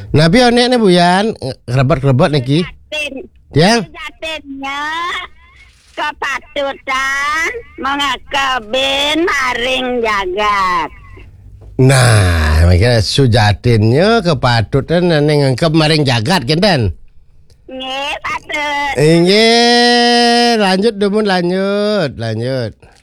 Nabi onek ne buyan kerabat-kerabat niki. Yang Jatinnya kepatutan mengakabin maring jagat. nah, makanya sujatinnya kepatutan neng ngangkep maring jagat kenten. Nggih, patut. Inggih, lanjut Dumun lanjut.